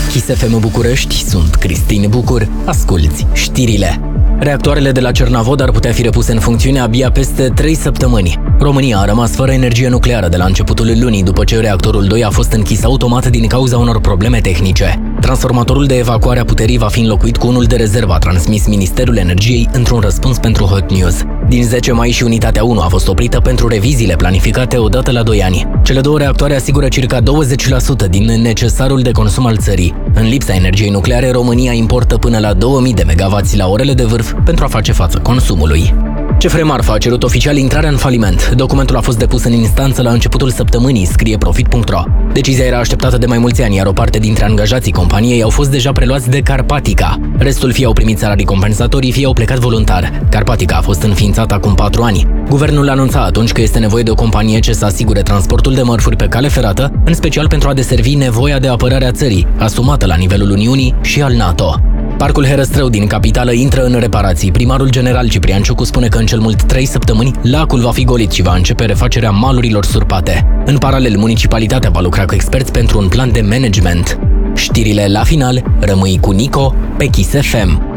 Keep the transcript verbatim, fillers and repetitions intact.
Kiss F M București, sunt Cristin Bucur, asculți știrile. Reactoarele de la Cernavod ar putea fi repuse în funcțiune abia peste trei săptămâni. România a rămas fără energie nucleară de la începutul lunii, după ce reactorul doi a fost închis automat din cauza unor probleme tehnice. Transformatorul de evacuare a puterii va fi înlocuit cu unul de rezervă, a transmis Ministerul Energiei într-un răspuns pentru Hot News. Din zece mai și unitatea unu a fost oprită pentru reviziile planificate odată la doi ani. Cele două reactoare asigură circa douăzeci la sută din necesarul de consum al țării. În lipsa energiei nucleare, România importă până la două mii de megawatts la orele de vârf pentru a face față consumului. C F R Marfa a cerut oficial intrarea în faliment. Documentul a fost depus în instanță la începutul săptămânii, scrie Profit punct ro. Decizia era așteptată de mai mulți ani, iar o parte dintre angajații companiei au fost deja preluați de Carpatica. Restul fie au primit salarii compensatorii, fie au plecat voluntar. Carpatica a fost înființată acum patru ani. Guvernul anunța atunci că este nevoie de o companie ce să asigure transportul de mărfuri pe cale ferată, în special pentru a deservi nevoia de apărare a țării, asumată la nivelul Uniunii și al NATO. Parcul Herăstrău din capitală intră în reparații. Primarul general Ciprian Ciucu spune că în cel mult trei săptămâni lacul va fi golit și va începe refacerea malurilor surpate. În paralel, municipalitatea va lucra cu experți pentru un plan de management. Știrile la final, rămâi cu Nico pe Kiss F M.